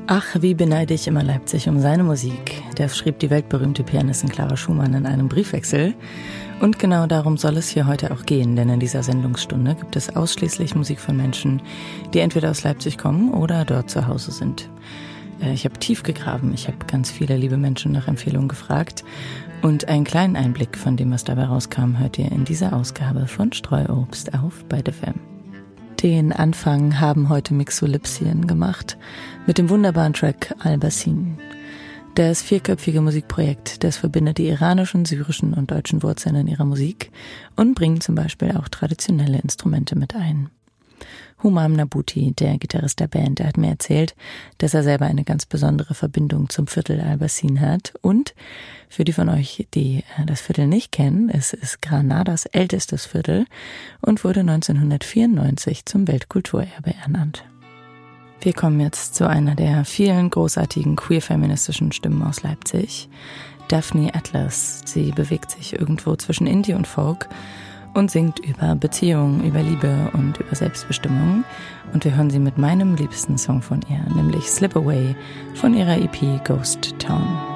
Ach, wie beneide ich immer Leipzig um seine Musik. Das schrieb die weltberühmte Pianistin Clara Schumann in einem Briefwechsel. Und genau darum soll es hier heute auch gehen, denn in dieser Sendungsstunde gibt es ausschließlich Musik von Menschen, die entweder aus Leipzig kommen oder dort zu Hause sind. Ich habe tief gegraben, ich habe ganz viele liebe Menschen nach Empfehlungen gefragt und einen kleinen Einblick von dem, was dabei rauskam, hört ihr in dieser Ausgabe von Streuobst auf Byte FM. Den Anfang haben heute Mixolipsien gemacht mit dem wunderbaren Track Al-Basin. Das 4-köpfige Musikprojekt, das verbindet die iranischen, syrischen und deutschen Wurzeln in ihrer Musik und bringt zum Beispiel auch traditionelle Instrumente mit ein. Humam Nabuti, der Gitarrist der Band, der hat mir erzählt, dass er selber eine ganz besondere Verbindung zum Viertel Al-Basin hat. Und für die von euch, die das Viertel nicht kennen, es ist Granadas ältestes Viertel und wurde 1994 zum Weltkulturerbe ernannt. Wir kommen jetzt zu einer der vielen großartigen queer-feministischen Stimmen aus Leipzig. Daphne Atlas. Sie bewegt sich irgendwo zwischen Indie und Folk und singt über Beziehungen, über Liebe und über Selbstbestimmung. Und wir hören sie mit meinem liebsten Song von ihr, nämlich Slip Away von ihrer EP Ghost Town.